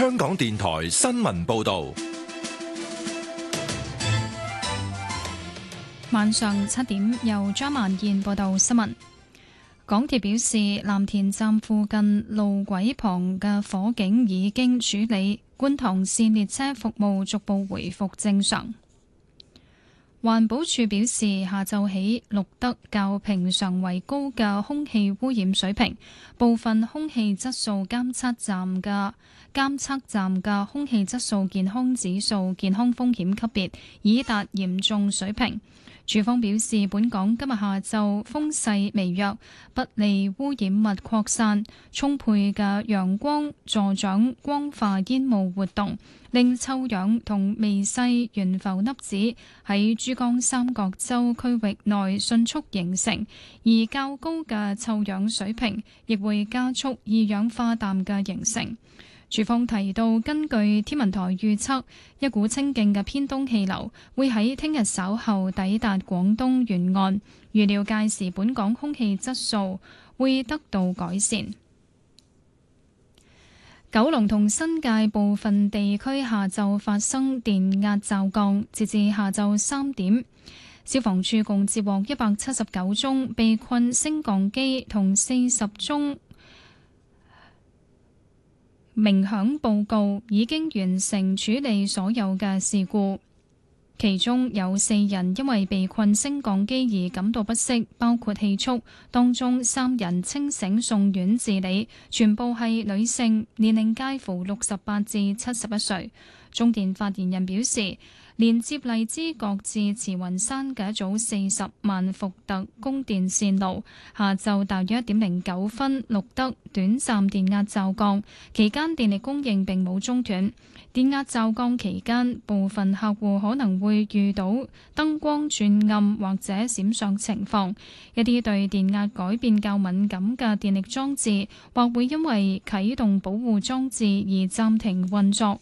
香港電台新聞報道。 晚上7點，由張曼燕報道新聞。港鐵表示，藍田站附近路軌旁嘅火警已經處理，觀塘綫列車服務逐步回復正常。環保署表示，下晝起錄得較平常為高嘅空氣污染水平，部分空氣質素監測站嘅空氣質素健康指數健康風險級別已達嚴重水平。署方表示，本港今日下晝風勢微弱，不利污染物擴散，充沛嘅陽光助長光化煙霧活動，令臭氧同微細懸浮粒子喺珠江三角洲區域內迅速形成，而較高嘅臭氧水平亦會加速二氧化氮嘅形成。署方提到，根據天文台預測，一股清勁嘅偏東氣流會喺聽日稍後抵達廣東沿岸，預料屆時本港空氣質素會得到改善。九龍同新界部分地區下晝發生電壓驟降，截至下晝3點，消防處共接獲179宗被困升降機同40宗鳴響報告，已經完成處理所有嘅事故。其中有4人因為被困升降機而感到不適，包括氣促，當中3人清醒送院治理，全部係女性，年齡介乎68至71歲。中電發言人表示，連接荔枝角至慈雲山嘅一組40萬伏特供電線路，下晝大約1點09分錄得短暫電壓驟降，期間電力供應並冇中斷。電壓驟降期間，部分客戶可能會遇到燈光轉暗或者閃爍情況，一啲對電壓改變較敏感嘅電力裝置，或會因為啟動保護裝置而暫停運作。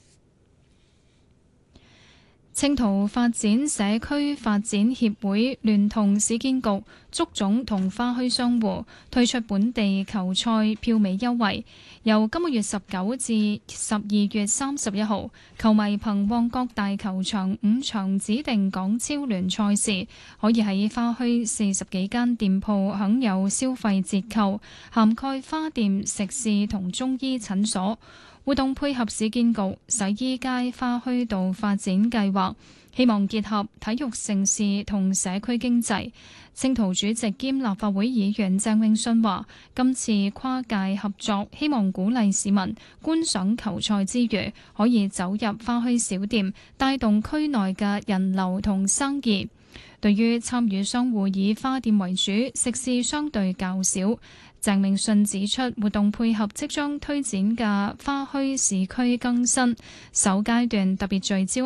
青桃發展社區發展協會聯同市建局、足總同花墟商戶推出本地球賽票尾優惠，由今個月19至12月31號，球迷憑旺角大球場5場指定港超聯賽事，可以喺花墟40幾間店鋪享有消費折扣，涵蓋花店、食肆同中醫診所。活動配合市建局洗衣街花墟道發展計劃，希望結合體育盛事同社區經濟。青桃主席兼立法會議員鄭泳舜話：今次跨界合作，希望鼓勵市民觀賞球賽之餘，可以走入花墟小店，帶動區內嘅人流同生意。對於參與商戶以花店為主，食肆相對較少。鄭泳舜指出，活動配合即將推展嘅花墟市區更新，首階段特別聚焦